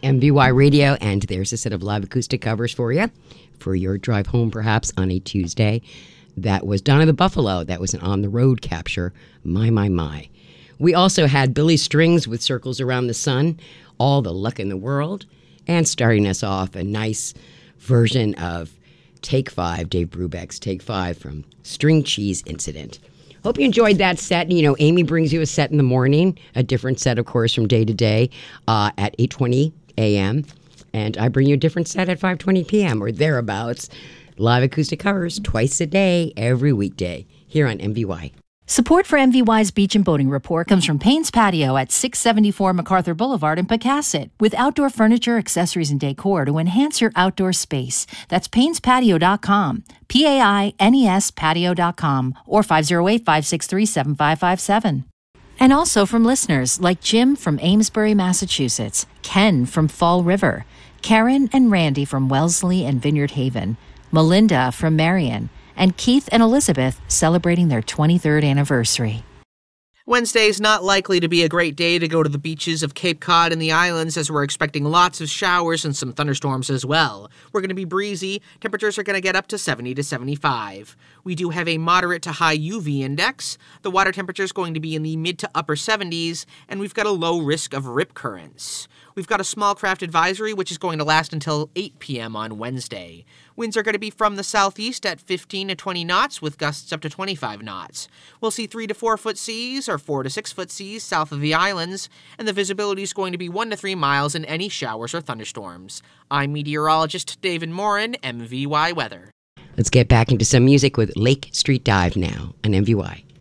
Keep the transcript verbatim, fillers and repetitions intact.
M V Y Radio, and there's a set of live acoustic covers for you for your drive home, perhaps on a Tuesday. That was Donna the Buffalo. That was an on-the-road capture. My, my, my. We also had Billy Strings with Circles Around the Sun, All the Luck in the World, and starting us off, a nice version of Take Five, Dave Brubeck's Take Five from String Cheese Incident. Hope you enjoyed that set. You know, Amy brings you a set in the morning, a different set, of course, from day to day uh, at eight twenty a.m., and I bring you a different set at five twenty p.m. or thereabouts. Live acoustic covers twice a day, every weekday, here on M V Y. Support for M V Y's Beach and Boating Report comes from Payne's Patio at six seventy-four MacArthur Boulevard in Pecasset, with outdoor furniture, accessories, and decor to enhance your outdoor space. That's paynes patio dot com, P A I N E S patio dot com, or five oh eight, five six three, seven five five seven. And also from listeners like Jim from Amesbury, Massachusetts, Ken from Fall River, Karen and Randy from Wellesley and Vineyard Haven, Melinda from Marion, and Keith and Elizabeth celebrating their twenty-third anniversary. Wednesday is not likely to be a great day to go to the beaches of Cape Cod and the islands, as we're expecting lots of showers and some thunderstorms as well. We're going to be breezy. Temperatures are going to get up to seventy to seventy-five. We do have a moderate to high U V index. The water temperature is going to be in the mid to upper seventies, and we've got a low risk of rip currents. We've got a small craft advisory, which is going to last until eight p.m. on Wednesday. Winds are going to be from the southeast at fifteen to twenty knots, with gusts up to twenty-five knots. We'll see three to four foot seas or four to six foot seas south of the islands, and the visibility is going to be one to three miles in any showers or thunderstorms. I'm meteorologist David Morin, M V Y Weather. Let's get back into some music with Lake Street Dive now on M V Y.